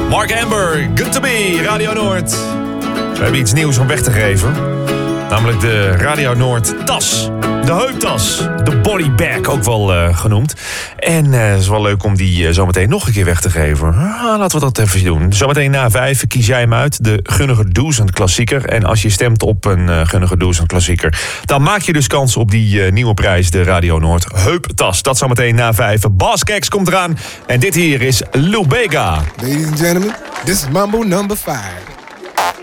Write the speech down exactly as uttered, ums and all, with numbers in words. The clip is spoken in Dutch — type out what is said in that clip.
Mark Amber, Good To Be, Radio Noord. We hebben iets nieuws om weg te geven. Namelijk de Radio Noord tas. De heuptas. De bodybag ook wel uh, genoemd. En uh, het is wel leuk om die uh, zometeen nog een keer weg te geven. Ah, laten we dat even doen. Zometeen na vijf kies jij hem uit. De Gunnige Doezend klassieker. En als je stemt op een uh, Gunnige Doezend klassieker, dan maak je dus kans op die uh, nieuwe prijs. De Radio Noord heuptas. Dat zometeen na vijf. Bas Keks komt eraan. En dit hier is Lubega. Ladies and gentlemen, this is Mambo number five.